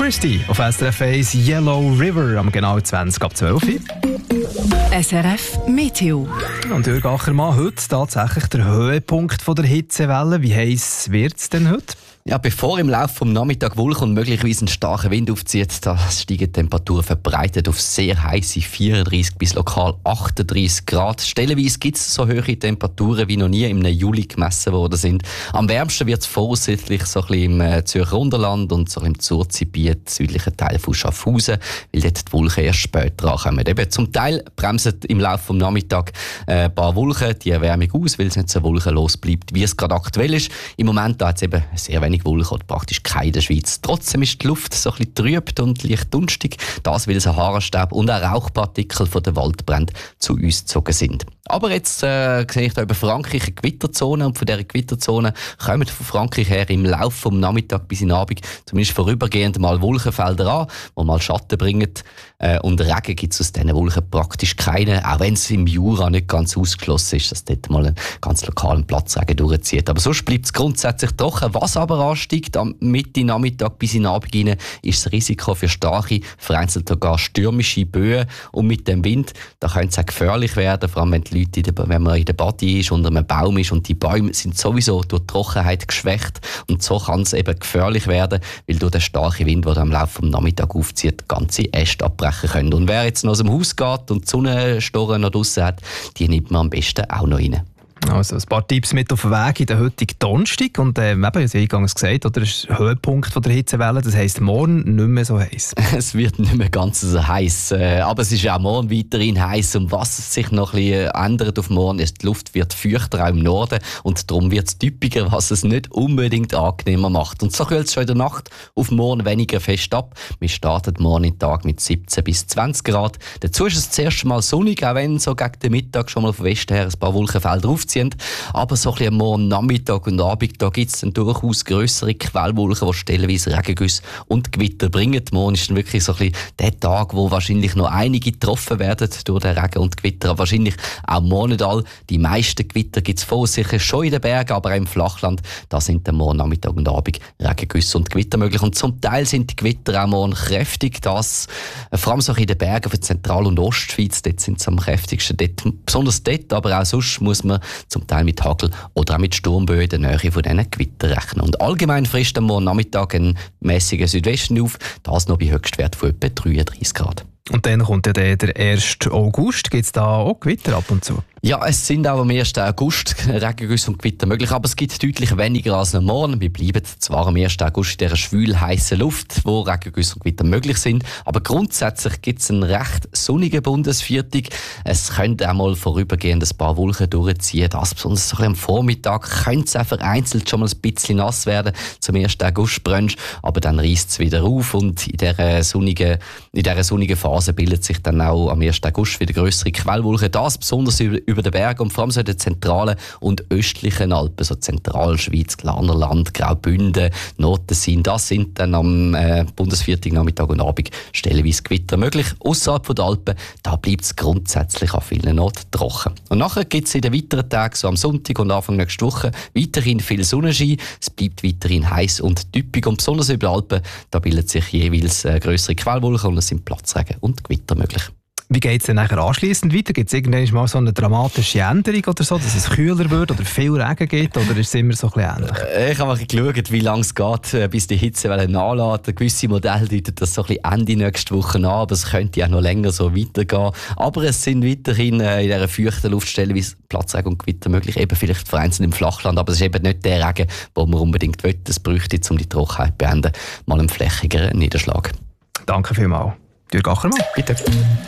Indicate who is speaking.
Speaker 1: Thirsty auf SRF 1 Yellow River am genau 20 ab 12 Uhr.
Speaker 2: SRF Meteo.
Speaker 1: Und Jörg Achermann, heute tatsächlich der Höhepunkt der Hitzewelle. Wie heiß wird es denn heute?
Speaker 3: Ja, bevor im Laufe des Nachmittags Wolken und möglicherweise ein starker Wind aufzieht, da steigen die Temperaturen verbreitet auf sehr heiße 34 bis lokal 38 Grad. Stellenweise gibt es so hohe Temperaturen wie noch nie im Juli gemessen worden sind. Am wärmsten wird es voraussichtlich so ein bisschen im Zürcher Unterland und so im Zurzgebiet, südlichen Teil von Schaffhausen, weil dort die Wolken erst später ankommen. Eben zum Teil bremsen im Laufe des Nachmittags ein paar Wolken die Erwärmung aus, weil es nicht so wolkenlos bleibt, wie es gerade aktuell ist. Im Moment hat es eben sehr wenig Wolken oder praktisch keine in der Schweiz. Trotzdem ist die Luft so ein bisschen trüb und leicht dunstig, das weil Sahara-Staub und auch Rauchpartikel von den Waldbränden zu uns gezogen sind. Aber jetzt sehe ich da über Frankreich eine Gewitterzone und von dieser Gewitterzone kommen von Frankreich her im Laufe vom Nachmittag bis in den Abend zumindest vorübergehend mal Wolkenfelder an, die mal Schatten bringen. Und Regen gibt es aus diesen Wolken praktisch keine, auch wenn es im Jura nicht ganz ausgeschlossen ist, dass dort mal einen ganz lokalen Platzregen durchzieht. Aber sonst bleibt es grundsätzlich trocken. Was aber ansteigt am Mitte Nachmittag bis in den Abend rein, ist das Risiko für starke, vereinzelt sogar stürmische Böen. Und mit dem Wind, da könnte es auch gefährlich werden, vor allem wenn die Leute wenn man in der Body ist, unter einem Baum ist und die Bäume sind sowieso durch die Trockenheit geschwächt. Und so kann es eben gefährlich werden, weil durch den starken Wind, der am Laufe des Nachmittags aufzieht, ganze Äste abbrechen können. Und wer jetzt noch aus dem Haus geht und die Sonnenstoren noch draussen hat, die nimmt man am besten auch noch rein.
Speaker 1: Also ein paar Tipps mit auf den Weg in den heutigen Donnerstag. Und eben, ich habe eingangs gesagt, oder, das ist der Höhepunkt der Hitzewelle. Das heisst, morgen nicht mehr so heiß.
Speaker 3: Es wird nicht mehr ganz so heiß, aber es ist auch morgen weiterhin heiß. Und was sich noch ein bisschen ändert auf morgen, ist, die Luft wird feuchter, auch im Norden. Und darum wird es typischer, was es nicht unbedingt angenehmer macht. Und so kühlt es schon in der Nacht auf morgen weniger fest ab. Wir starten morgen den Tag mit 17 bis 20 Grad. Dazu ist es zuerst mal sonnig, auch wenn so gegen den Mittag schon mal von Westen her ein paar Wolkenfelder aufziehen. Aber so ein bisschen am Morgen, Nachmittag und Abend, da gibt es dann durchaus grössere Quellwolken, die stellenweise Regengüsse und Gewitter bringen. Morgen ist dann wirklich so ein bisschen der Tag, wo wahrscheinlich noch einige getroffen werden durch den Regen und Gewitter. Aber wahrscheinlich auch morgen nicht all. Die meisten Gewitter gibt es vorsichtig schon in den Bergen, aber auch im Flachland. Da sind dann morgen, Nachmittag und Abend Regengüsse und Gewitter möglich. Und zum Teil sind die Gewitter auch morgen kräftig. Das, vor allem so in den Bergen von Zentral- und Ostschweiz, dort sind sie am kräftigsten. Dort, besonders dort, aber auch sonst muss man zum Teil mit Hagel oder auch mit Sturmböen in der Nähe von diesen Gewittern rechnen. Und allgemein frisst am Morgen Nachmittag ein mäßiger Südwesten auf, das noch bei Höchstwert von etwa 33 Grad.
Speaker 1: Und dann kommt ja der 1. August. Gibt es da auch Gewitter ab und zu?
Speaker 3: Ja, es sind auch am 1. August Regengüsse und Gewitter möglich, aber es gibt deutlich weniger als am Morgen. Wir bleiben zwar am 1. August in dieser schwül heißen Luft, wo Regengüsse und Gewitter möglich sind, aber grundsätzlich gibt es einen recht sonnigen Bundesviertag. Es könnte auch mal vorübergehend ein paar Wolken durchziehen. Das besonders so am Vormittag könnte es auch vereinzelt schon mal ein bisschen nass werden zum 1. August-Brunch, aber dann reißt es wieder auf und in dieser sonnigen Phase bildet sich dann auch am 1. August wieder grössere Quellwolken. Das besonders über den Bergen und vor allem so in den zentralen und östlichen Alpen, so Zentralschweiz, Glarnerland, Graubünden, Nordtessin, das sind dann am Bundesviertag, Nachmittag und Abend stellenweise Gewitter möglich. Ausserhalb der Alpen, da bleibt es grundsätzlich an vielen Orten trocken. Und nachher gibt es in den weiteren Tagen, so am Sonntag und Anfang nächste Woche, weiterhin viel Sonnenschein. Es bleibt weiterhin heiß und typisch und besonders über die Alpen, da bilden sich jeweils grössere Quellwolken und es sind Platzregen und Gewitter möglich.
Speaker 1: Wie geht es dann nachher anschliessend weiter? Gibt es irgendwann mal so eine dramatische Änderung oder so, dass es kühler wird oder viel Regen gibt? Oder ist es immer so ein bisschen ähnlich?
Speaker 3: Ich habe mal geschaut, wie lange es geht, bis die Hitzewelle nachlässt. Gewisse Modelle deuten das so ein bisschen Ende nächste Woche an, aber es könnte ja noch länger so weitergehen. Aber es sind weiterhin in dieser feuchten Luftstelle wie Platzregen und Gewitter möglich, eben vielleicht vereinzelt im Flachland, aber es ist eben nicht der Regen, den man unbedingt will. Es bräuchte, um die Trockenheit zu beenden, mal einen flächigeren Niederschlag.
Speaker 1: Danke vielmals. Jörg Achermann, bitte.